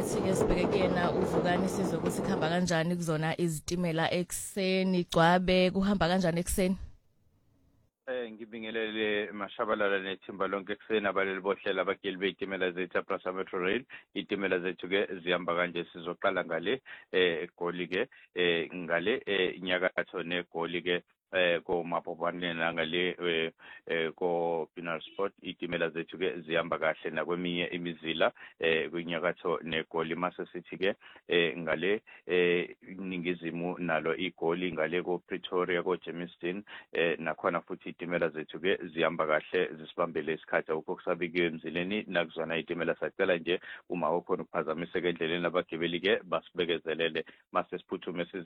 sithi-ke sibheke kuyena uVukani sizwe ukuthi kuhamba kanjani kuzona izitimela ekuseni gcwabe kuhamba kanjani ekuseni. Ngibingelele mashabalala nethimba lonke ekuseni abaleli bohlela abageli bey'timela zethu Prasa Metro Rail. Itimela zethu-ke zihamba kanje, sizoqala ngale eGoli-ke ngale inyakatho neGoli-ke koMapopane nangale ko-Pinal Sport. Itimela zethu-ke zihamba kahle nakweminye imizila kwinyakatho neGoli. Mase sithi-ke ngale ningizimu nalo iGoli ngale ko-Pretoria ko-Germiston nakhona futhi itimela zethu-ke zihamba kahle zisibambele isikhathi awukho kusabikiwe emzileni nakuzona itimela. Sacela nje uma ukhona ukuphazamiseka endleleni abagibeli-ke basibekezelele mase siphuthume